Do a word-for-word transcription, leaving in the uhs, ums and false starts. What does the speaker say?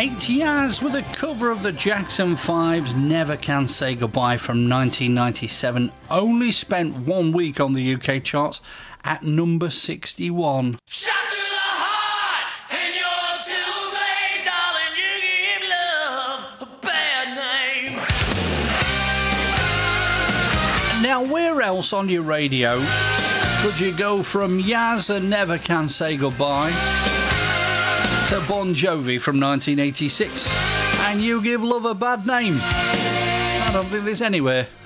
Eight Years with a cover of the Jackson Five's Never Can Say Goodbye from nineteen ninety-seven. Only spent one week on the U K charts at number sixty-one. Shot to the heart, and you're too late, darling. You give love a bad name. Now, where else on your radio could you go from Yaz and Never Can Say Goodbye to Bon Jovi from nineteen eighty-six and You Give Love a Bad Name? I don't think there's anywhere.